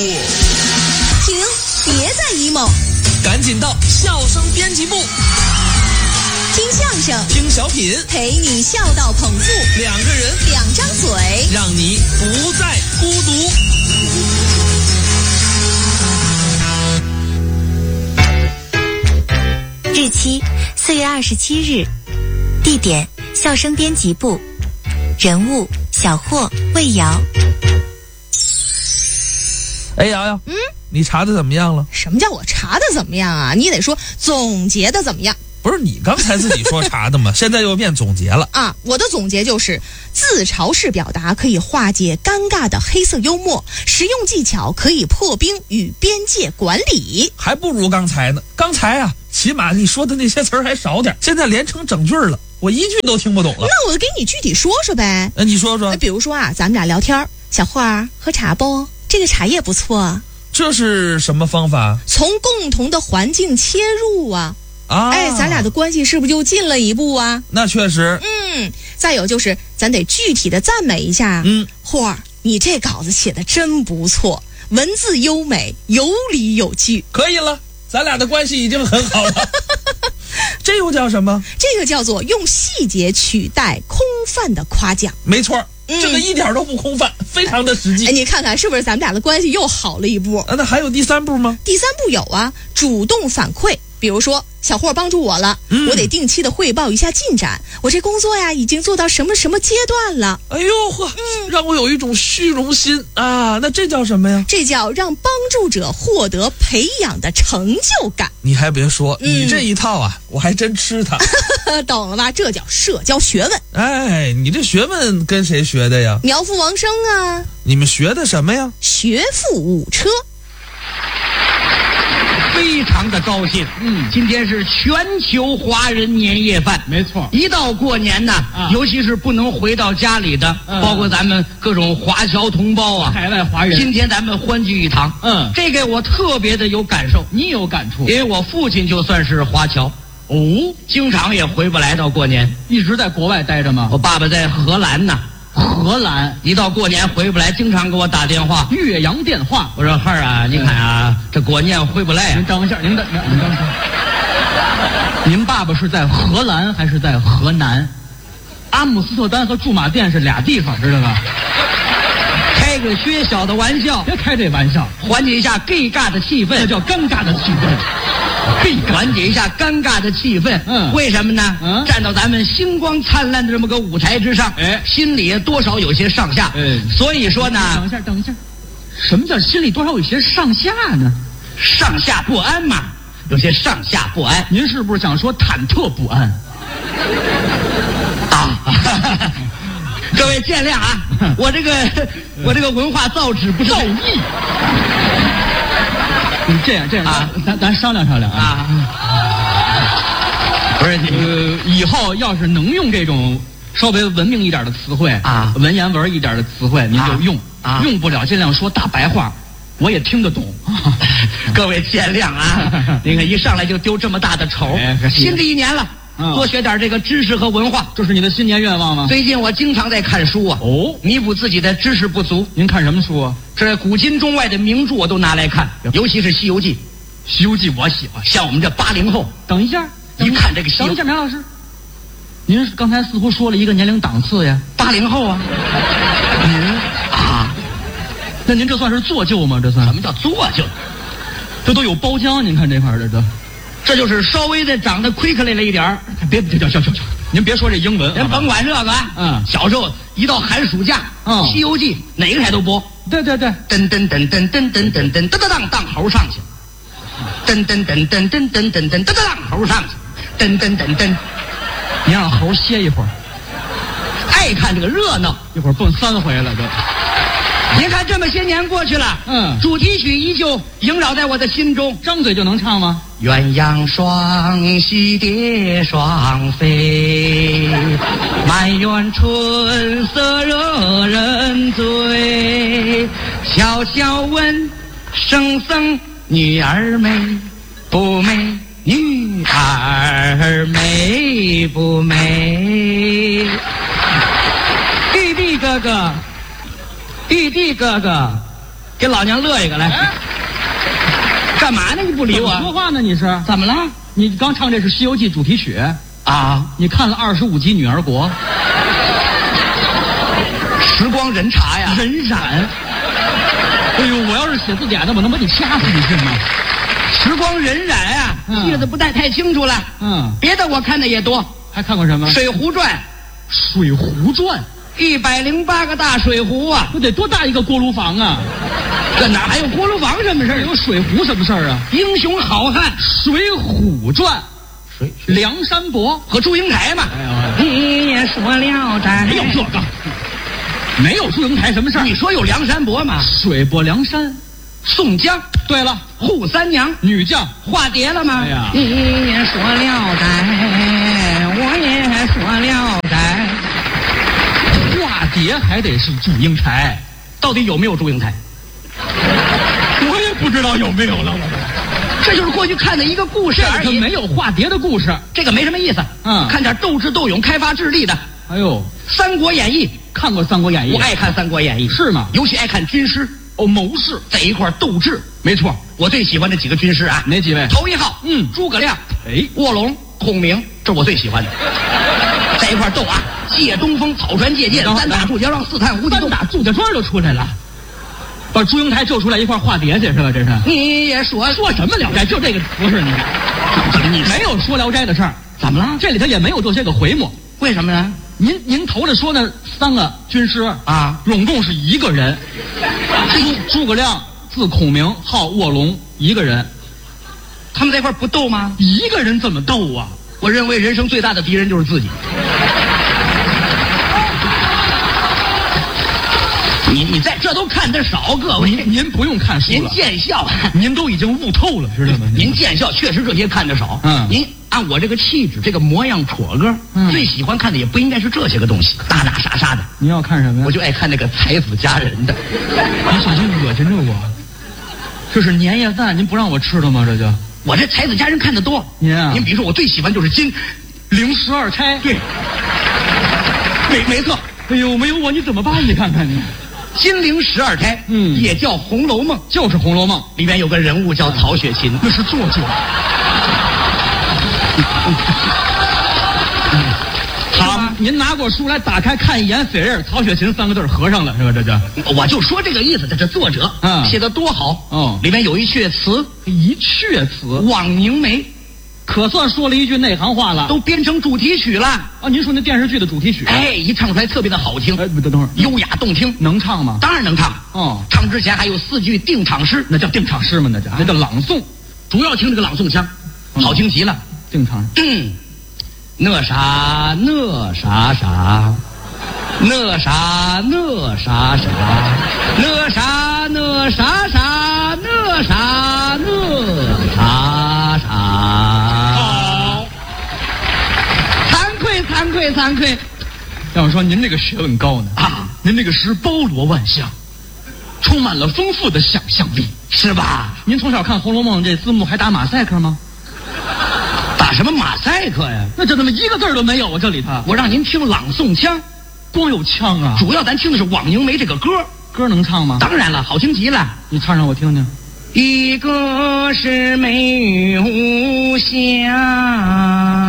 停，别再 emo， 赶紧到笑声编辑部， 听相声， 听小品， 陪你笑到捧腹， 两个人， 两张嘴， 让你不再孤独。 日期4月27日，地点笑声编辑部，人物小霍、魏瑶。 哎，瑶瑶，你查的怎么样了？ 什么叫我查的怎么样啊？你得说总结的怎么样。 不是你刚才自己说查的吗？现在又变总结了啊！我的总结就是自嘲式表达可以化解尴尬的黑色幽默，实用技巧可以破冰与边界管理。 还不如刚才呢。刚才啊，起码你说的那些词儿还少点，现在连成整句了，我一句都听不懂了。 那我给你具体说说呗。 你说说。 比如说啊，咱们俩聊天，小霍儿喝茶不？这个茶叶不错。 这是什么方法？ 从共同的环境切入啊。 哎， 咱俩的关系是不是就近了一步啊？ 那确实。 再有就是咱得具体的赞美一下。霍儿，你这稿子写的真不错，文字优美，有理有据。 可以了，咱俩的关系已经很好了。这又叫什么？ 这个叫做用细节取代空泛的夸奖。 没错，这个一点都不空泛，非常的实际。 你看看是不是咱们俩的关系又好了一步？ 那还有第三步吗？ 第三步有啊，主动反馈。比如说小霍帮助我了，我得定期的汇报一下进展，我这工作呀已经做到什么什么阶段了。 哎呦呵，让我有一种虚荣心啊！那这叫什么呀？ 这叫让帮助者获得培养的成就感。 你还别说，你这一套啊，我还真吃它。 懂了吧？这叫社交学问。 哎，你这学问跟谁学的呀？ 苗阜王声啊。 你们学的什么呀？ 学富五车。 非常的高兴，今天是全球华人年夜饭， 没错。 一到过年呢，尤其是不能回到家里的，包括咱们各种华侨同胞啊， 海外华人， 今天咱们欢聚一堂，这个我特别的有感受。 你有感触？ 因为我父亲就算是华侨，经常也回不来到过年， 一直在国外待着吗？ 我爸爸在荷兰呢。 荷兰一到过年回不来，经常给我打电话， 岳阳电话。 我说孩儿啊，您看啊，这过年回不来啊。 您等一下，您等一下。您爸爸是在荷兰还是在河南？阿姆斯特丹和驻马店是俩地方，知道吧？ 开个学小的玩笑， 别开这玩笑， 缓解一下尴尬的气氛， 这叫尴尬的气氛。 缓解一下尴尬的气氛，为什么呢？站到咱们星光灿烂的这么个舞台之上，心里多少有些上下，所以说呢， 等一下，什么叫心里多少有些上下呢？ 上下不安嘛，有些上下不安。 您是不是想说忐忑不安？ 各位见谅啊，我这个文化造纸不是造诣。这样啊，咱商量啊。不是以后要是能用这种稍微文明一点的词汇啊， 文言文一点的词汇，您就用用不了尽量说大白话，我也听得懂。 各位见谅啊，你看一上来就丢这么大的丑。新的一年了，多学点这个知识和文化， 这是你的新年愿望吗？ 最近我经常在看书啊，弥补自己的知识不足。 您看什么书啊？ 这古今中外的名著我都拿来看，尤其是《西游记》。《 西游记》我喜欢。 像我们这80后， 等一下， 一看这个《西游记》， 等一下，苗老师，您刚才似乎说了一个年龄档次呀 ，80后啊。 您啊，那您这算是做旧吗？这算什么叫做旧？ 这都有包浆，您看这块的这就是稍微的长得亏克来了一点儿。 别，您别说这英文， 人甭管这个。小时候一到寒暑假，《西游记》哪个台都播。 对，噔噔噔噔噔噔噔噔噔当猴上去，噔噔噔噔噔噔噔噔当猴上去，噔噔噔噔。 你让猴歇一会儿， 爱看这个热闹， 一会儿蹦3回了都。 您看这么些年过去了，主题曲依旧萦绕在我的心中。 张嘴就能唱吗？ 鸳鸯双栖蝶双飞，满园春色惹人醉。悄悄问圣僧女儿美不美？女儿美不美？玉帝哥哥， 给老娘乐一个来。干嘛呢？你不理我？ 说话呢？你是怎么了？ 你刚唱这是《西游记》主题曲啊？ 你看了25集《女儿国》？ 时光荏茶呀， 荏苒。哎呦，我要是写字典的，我能把你掐死，你信吗？ 时光荏苒啊，记得不太清楚了。别的我看的也多。 还看过什么？ 《水浒传》。 水浒传 ，108个大水壶啊！ 不得多大一个锅炉房啊？ 这哪还有锅炉房什么事儿？ 有水壶什么事儿啊？ 英雄好汉， 《水浒传》。梁山伯和祝英台嘛。你也说聊斋， 没有这个，没有祝英台什么事儿？ 你说有梁山伯吗？ 水泊梁山， 宋江。 对了， 扈三娘， 女将化蝶了吗？ 哎呀， 你也说聊斋，我也说聊斋。 化蝶还得是祝英台， 到底有没有祝英台？ 我也不知道有没有了。 这就是过去看的一个故事而已， 没有化蝶的故事， 这个没什么意思。看点斗智斗勇、开发智力的。 哎呦， 《三国演义》 看过《三国演义》？ 我爱看《三国演义》， 是吗？ 尤其爱看军师谋士在一块斗智。 没错， 我最喜欢的几个军师啊， 哪几位？ 头一号，诸葛亮，卧龙、孔明，这我最喜欢的，在一块斗啊，借东风，草船借箭，三打祝家庄，四探无极洞， 打祝家庄就出来了。把祝英台救出来一块化蝶去是吧？这是你也说什么聊斋？就这个不是你看，怎么你没有说聊斋的事儿？ 怎么了？ 这里头也没有这些个回目， 为什么呢？ 您头里说那3个军师啊， 拢共是一个人。诸葛亮字孔明，号卧龙，一个人。 他们在一块不斗吗？ 一个人怎么斗啊？ 我认为人生最大的敌人就是自己。你在这都看得少，各位。 您不用看书了， 您见笑， 您都已经悟透了，知道吗？ 您见笑，确实这些看得少。您按我这个气质，这个模样戳个，最喜欢看的也不应该是这些个东西，打打杀杀的。 您要看什么呀？ 我就爱看那个才子佳人的。 你小心恶心着我。这是年夜饭，您不让我吃的吗？这就我这才子佳人看得多。您比如说，我最喜欢就是金陵12钗。 对，没错。 哎呦，没有我你怎么办？你看看你。 金陵12钗，也叫《红楼梦》， 就是《红楼梦》 里面有个人物叫曹雪芹， 那是作者。好，您拿过书来打开看一眼，扉页曹雪芹3个字合上了是吧？这就我就说这个意思，这作者写的多好哦， 里面有一阙词，望凝眉。 可算说了一句内行话了， 都编成主题曲了啊！您说那电视剧的主题曲， 一唱出来特别的好听。 等会儿， 优雅动听， 能唱吗？ 当然能唱哦。 唱之前还有4句定场诗， 那叫定场诗吗？那叫朗诵， 主要听这个朗诵腔，好听极了。 定场， 那啥那啥啥，那啥那啥啥，那啥那啥啥，那啥那啥啥。惭愧， 要说您这个学问高呢啊！您这个诗包罗万象，充满了丰富的想象力， 是吧？ 您从小看《红楼梦》这字幕还打马赛克吗？ 打什么马赛克呀？ 那这怎么一个字都没有啊？这里头我让您听朗诵腔， 光有腔啊！ 主要咱听的是《望凝眉》这个歌， 歌能唱吗？ 当然了，好听极了。 你唱让我听听。 一个是眉无瑕。